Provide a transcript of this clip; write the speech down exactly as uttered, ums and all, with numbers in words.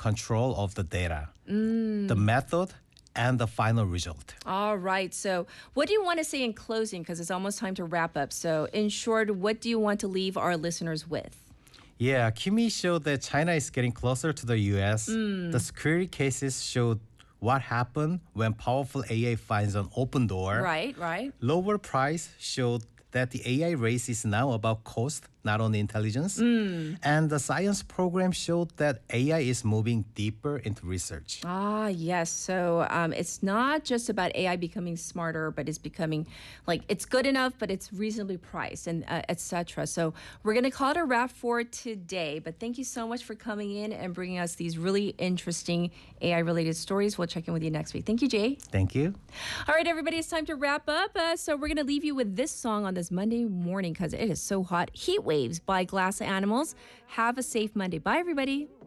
control of the data, Mm. the method, and the final result. All right. So, what do you want to say in closing? Because it's almost time to wrap up. So, in short, what do you want to leave our listeners with? Yeah, Kimi showed that China is getting closer to the U S. The security cases showed what happened when powerful A I finds an open door. Right, right. Lower price showed that the A I race is now about cost, not only intelligence. And the science program showed that A I is moving deeper into research. Ah, yes. So um, it's not just about A I becoming smarter, but it's becoming like it's good enough, but it's reasonably priced and uh, et cetera. So we're going to call it a wrap for today. But thank you so much for coming in and bringing us these really interesting A I related stories. We'll check in with you next week. Thank you, Jay. Thank you. All right, everybody, it's time to wrap up. Uh, so we're going to leave you with this song on this Monday morning because it is so hot. Heat Waves by Glass Animals. Have a safe Monday. Bye, everybody.